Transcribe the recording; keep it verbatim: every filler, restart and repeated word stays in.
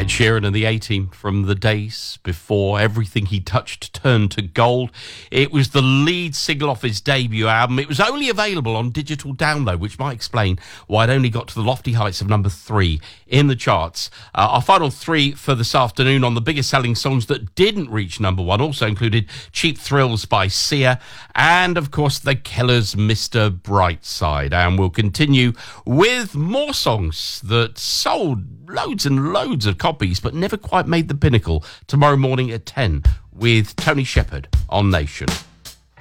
Ed Sheeran and the A-Team from the days before everything he touched turned to gold. It was the lead single off his debut album. It was only available on digital download, which might explain why it only got to the lofty heights of number three in the charts. Uh, our final three for this afternoon on the biggest selling songs that didn't reach number one also included Cheap Thrills by Sia and, of course, The Killers' Mister Brightside. And we'll continue with more songs that sold loads and loads of copies but never quite made the pinnacle tomorrow morning at ten with Tony Shepherd on Nation.